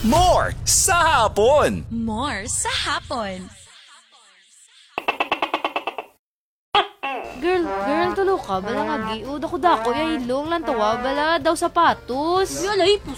More sa hapon. More sa hapon. Girl, tulo ka. Bala nga giud ako dako. Ya ilong lang tawa. Bala daw sapatos. Yalay,